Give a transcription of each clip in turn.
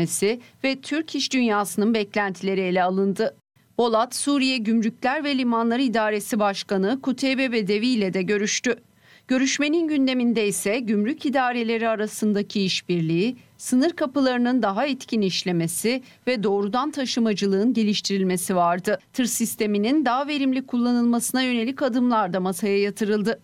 geliştirmesi ve Türk iş dünyasının beklentileri ele alındı. Bolat, Suriye Gümrükler ve Limanları İdaresi Başkanı Kuteybe Bedevi ile de görüştü. Görüşmenin gündeminde ise gümrük idareleri arasındaki işbirliği, sınır kapılarının daha etkin işlemesi ve doğrudan taşımacılığın geliştirilmesi vardı. Tır sisteminin daha verimli kullanılmasına yönelik adımlar da masaya yatırıldı.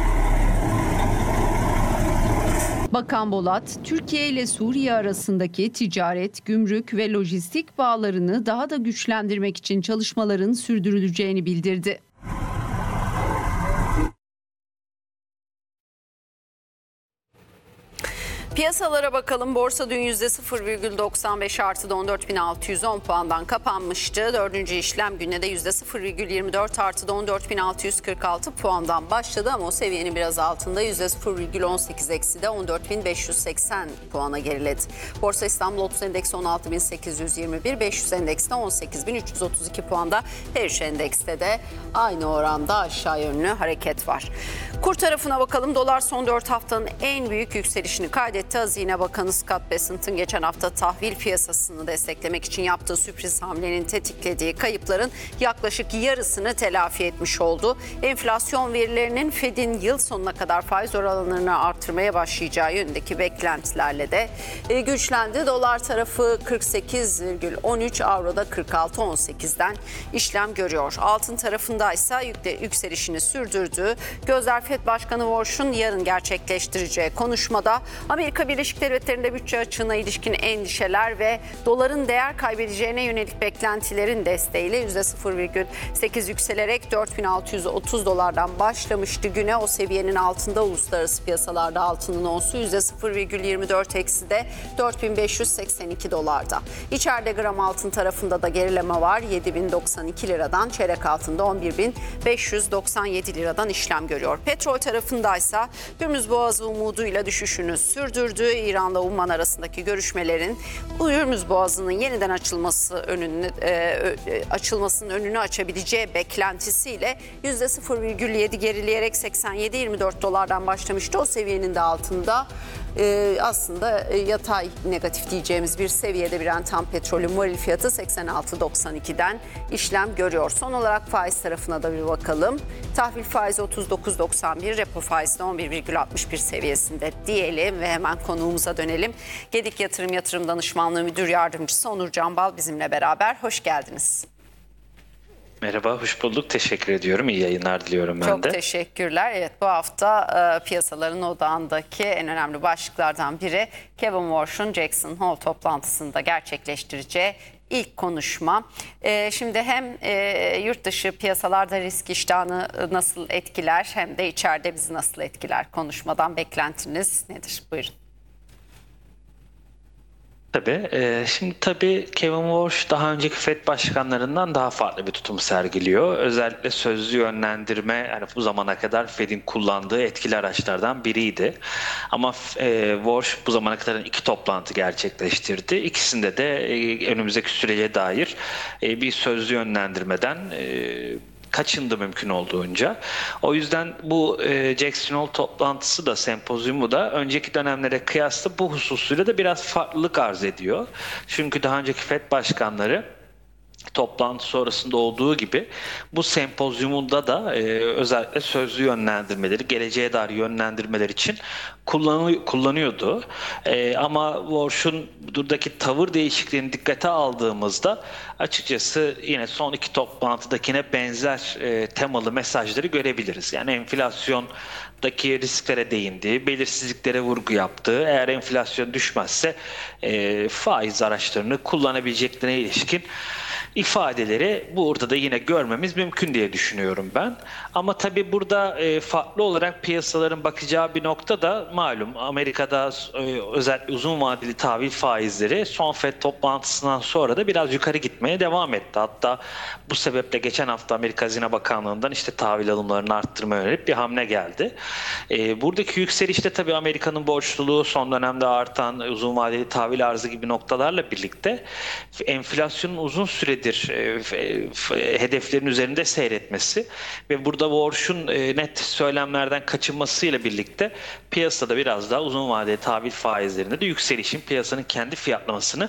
Bakan Bolat, Türkiye ile Suriye arasındaki ticaret, gümrük ve lojistik bağlarını daha da güçlendirmek için çalışmaların sürdürüleceğini bildirdi. Piyasalara bakalım. Borsa dün %0,95 artıda 14.610 puandan kapanmıştı. Dördüncü işlem gününe de %0,24 artıda 14.646 puandan başladı ama o seviyenin biraz altında %0,18 eksi de 14.580 puana geriledi. Borsa İstanbul 30 endeksi 16.821, 500 endekste 18.332 puanda. Her endekste de aynı oranda aşağı yönlü hareket var. Kur tarafına bakalım. Dolar son 4 haftanın en büyük yükselişini kaydetti. Hazine Bakanı Scott Bessent'ın geçen hafta tahvil piyasasını desteklemek için yaptığı sürpriz hamlenin tetiklediği kayıpların yaklaşık yarısını telafi etmiş oldu. Enflasyon verilerinin Fed'in yıl sonuna kadar faiz oranlarını artırmaya başlayacağı yönündeki beklentilerle de güçlendi. Dolar tarafı 48,13, avroda 46,18'den işlem görüyor. Altın tarafında ise yükselişini sürdürdü. Gözler Fed Başkanı Warsh'un yarın gerçekleştireceği konuşmada Amerika Birleşik Devletleri'nde bütçe açığına ilişkin endişeler ve doların değer kaybedeceğine yönelik beklentilerin desteğiyle %0,8 yükselerek 4.630 dolardan başlamıştı güne. O seviyenin altında uluslararası piyasalarda altının onsu %0,24 eksi de 4.582 dolarda. İçeride gram altın tarafında da gerileme var. 7.092 liradan, çeyrek altında 11.597 liradan işlem görüyor. Petrol tarafındaysa Hürmüz Boğazı umuduyla düşüşünü sürdürdü. İran'la Umman arasındaki görüşmelerin Hürmüz Boğazı'nın yeniden açılmasının önünü açabileceği beklentisiyle %0,7 gerileyerek 87.24 dolardan başlamıştı. O seviyenin de altında aslında yatay negatif diyeceğimiz bir seviyede Brent ham petrolün varil fiyatı 86.92'den işlem görüyor. Son olarak faiz tarafına da bir bakalım. Tahvil faizi 39.91, repo faizi de 11,61 seviyesinde diyelim ve hemen konuğumuza dönelim. Gedik Yatırım Danışmanlığı Müdür Yardımcısı Onur Canbal bizimle beraber. Hoş geldiniz. Merhaba, hoş bulduk. Teşekkür ediyorum. İyi yayınlar diliyorum ben de. Çok teşekkürler. Evet, bu hafta piyasaların odağındaki en önemli başlıklardan biri Kevin Warsh'un Jackson Hole toplantısında gerçekleştireceği ilk konuşma. Şimdi hem yurt dışı piyasalarda risk iştahını nasıl etkiler hem de içeride bizi nasıl etkiler? Konuşmadan beklentiniz nedir? Buyurun. Şimdi Kevin Warsh daha önceki FED başkanlarından daha farklı bir tutum sergiliyor. Özellikle sözlü yönlendirme, yani bu zamana kadar FED'in kullandığı etkili araçlardan biriydi. Ama Warsh bu zamana kadar 2 toplantı gerçekleştirdi. İkisinde de önümüzdeki sürece dair bir sözlü yönlendirmeden kaçındı mümkün olduğunca. O yüzden bu Jackson Hole toplantısı da, sempozyumu da önceki dönemlere kıyasla bu hususuyla da biraz farklılık arz ediyor. Çünkü daha önceki FED başkanları toplantı sonrasında olduğu gibi bu sempozyumunda da özellikle sözlü yönlendirmeleri, geleceğe dair yönlendirmeler için kullanıyordu. Ama Warsh'un buradaki tavır değişikliğini dikkate aldığımızda açıkçası yine son 2 toplantıdakine benzer temalı mesajları görebiliriz. Yani enflasyondaki risklere değindi, belirsizliklere vurgu yaptı. Eğer enflasyon düşmezse faiz araçlarını kullanabileceklerine ilişkin ifadeleri burada da yine görmemiz mümkün diye düşünüyorum ben. Ama tabii burada farklı olarak piyasaların bakacağı bir nokta da malum Amerika'da özellikle uzun vadeli tahvil faizleri son FED toplantısından sonra da biraz yukarı gitmeye devam etti. Hatta bu sebeple geçen hafta Amerika Hazine Bakanlığı'ndan işte alımlarını arttırmaya yönelik bir hamle geldi. Buradaki yükselişte tabii Amerika'nın borçluluğu, son dönemde artan uzun vadeli tahvil arzı gibi noktalarla birlikte enflasyonun uzun süredir hedeflerin üzerinde seyretmesi ve burada Warsh'un net söylemlerden kaçınmasıyla birlikte piyasada biraz daha uzun vadeli tahvil faizlerinde de yükselişin piyasanın kendi fiyatlamasını